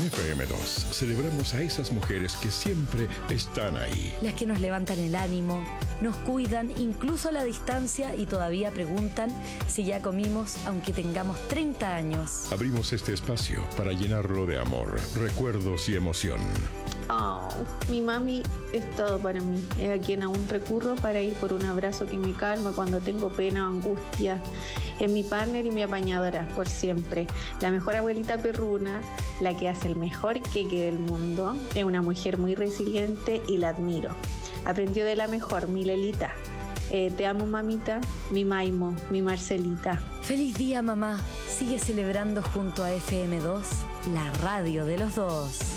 FM2 celebramos a esas mujeres que siempre están ahí. Las que nos levantan el ánimo, nos cuidan incluso a la distancia y todavía preguntan si ya comimos aunque tengamos 30 años. Abrimos este espacio para llenarlo de amor, recuerdos y emoción. Oh, mi mami es todo para mí. Es a quien aún recurro para ir por un abrazo que me calma cuando tengo pena o angustia. Es mi partner y mi apañadora por siempre. La mejor abuelita perruna, la que hace el mejor queque del mundo. Es una mujer muy resiliente y la admiro. Aprendió de la mejor, mi Lelita. Te amo, mamita, mi Maimo, mi Marcelita. ¡Feliz día, mamá! Sigue celebrando junto a FM2, la radio de los dos.